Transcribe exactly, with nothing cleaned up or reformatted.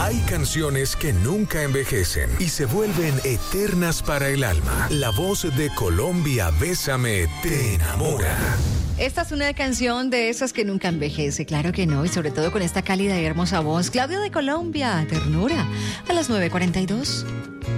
Hay canciones que nunca envejecen y se vuelven eternas para el alma. La voz de Colombia, Bésame, te enamora. Esta es una canción de esas que nunca envejece, claro que no, y sobre todo con esta cálida y hermosa voz. Claudio de Colombia, ternura, a las nueve cuarenta y dos.